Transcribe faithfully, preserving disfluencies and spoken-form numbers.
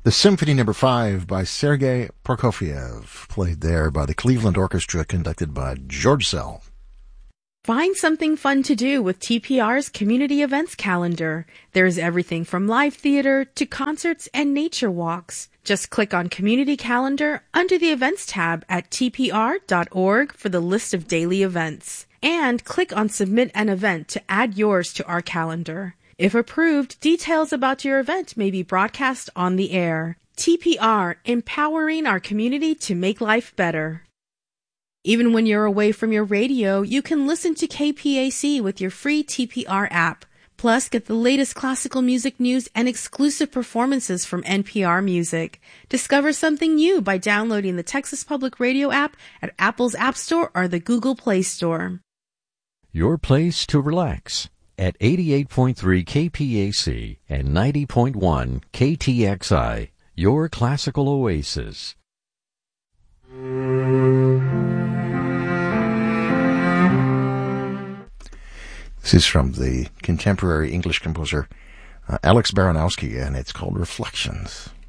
The Symphony Number Five by Sergei Prokofiev, played there by the Cleveland Orchestra, conducted by George Sell. Find something fun to do with T P R's community events calendar. There's everything from live theater to concerts and nature walks. Just click on Community Calendar under the Events tab at T P R dot org for the list of daily events. And click on Submit an Event to add yours to our calendar. If approved, details about your event may be broadcast on the air. T P R, empowering our community to make life better. Even when you're away from your radio, you can listen to K P A C with your free T P R app. Plus, get the latest classical music news and exclusive performances from N P R Music. Discover something new by downloading the Texas Public Radio app at Apple's App Store or the Google Play Store. Your place to relax at eighty-eight point three K P A C and ninety point one K T X I, your classical oasis. This is from the contemporary English composer uh, Alex Baranowski, and it's called Reflections.